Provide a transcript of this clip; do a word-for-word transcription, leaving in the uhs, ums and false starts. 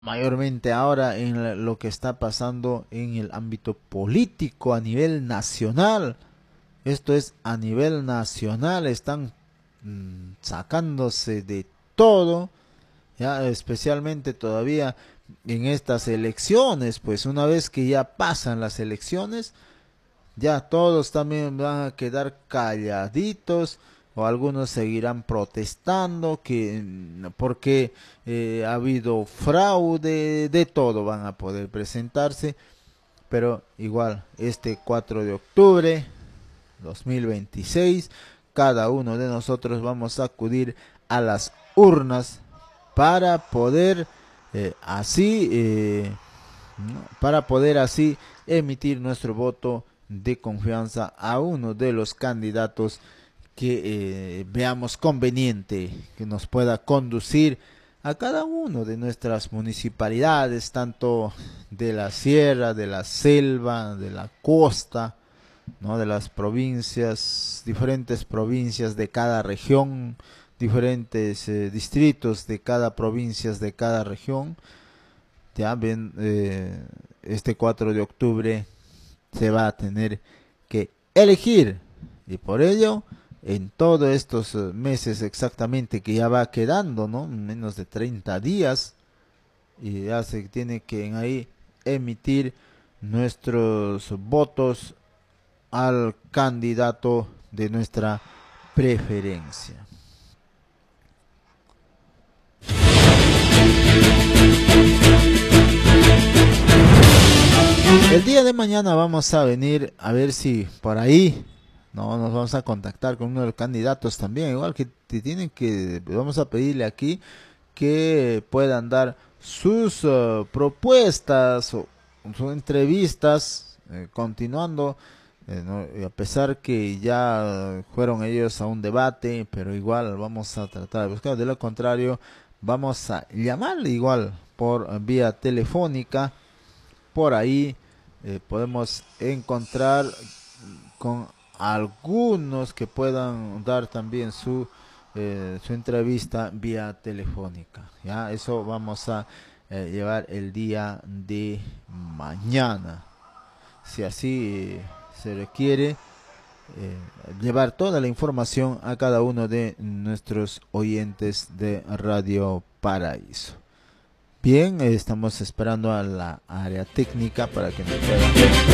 mayormente ahora en lo que está pasando en el ámbito político a nivel nacional. Esto es a nivel nacional, están mmm, sacándose de todo, ya especialmente todavía en estas elecciones, pues una vez que ya pasan las elecciones, ya todos también van a quedar calladitos o algunos seguirán protestando que porque eh, ha habido fraude, de todo van a poder presentarse, pero igual este cuatro de octubre dos mil veintiséis cada uno de nosotros vamos a acudir a las urnas para poder eh, así eh, ¿no? para poder así emitir nuestro voto de confianza a uno de los candidatos que eh, veamos conveniente, que nos pueda conducir a cada uno de nuestras municipalidades, tanto de la sierra, de la selva, de la costa, ¿no? De las provincias, diferentes provincias de cada región, diferentes eh, distritos de cada provincia de cada región. Ya ven, eh, este cuatro de octubre se va a tener que elegir, y por ello en todos estos eh, meses exactamente que ya va quedando, ¿no? Menos de treinta días, y ya se tiene que en ahí emitir nuestros votos al candidato de nuestra preferencia. El día de mañana vamos a venir a ver si por ahí no nos vamos a contactar con uno de los candidatos también, igual que te tienen que vamos a pedirle aquí que puedan dar sus uh, propuestas o sus entrevistas eh, continuando eh, ¿no? A pesar que ya fueron ellos a un debate, pero igual vamos a tratar de buscar, de lo contrario vamos a llamarle igual por vía telefónica. Por ahí eh, podemos encontrar con algunos que puedan dar también su eh, su entrevista vía telefónica. Ya eso vamos a eh, llevar el día de mañana, si así eh, se requiere, eh, llevar toda la información a cada uno de nuestros oyentes de Radio Paraíso. Bien, estamos esperando a la área técnica para que nos puedan